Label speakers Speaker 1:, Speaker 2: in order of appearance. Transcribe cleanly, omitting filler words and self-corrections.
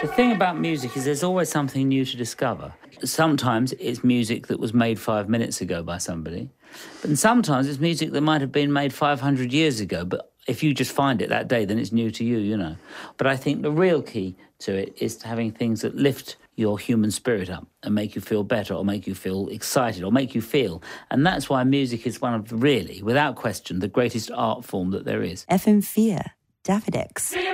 Speaker 1: The thing about music is there's always something new to discover. Sometimes it's music that was made 5 minutes ago by somebody, but sometimes it's music that might have been made 500 years ago, but if you just find it that day, then it's new to you, you know. But I think the real key to it is having things that lift your human spirit up and make you feel better or make you feel excited or make you feel. And that's why music is one of, really, without question, the greatest art form that there is.
Speaker 2: FM4, David X.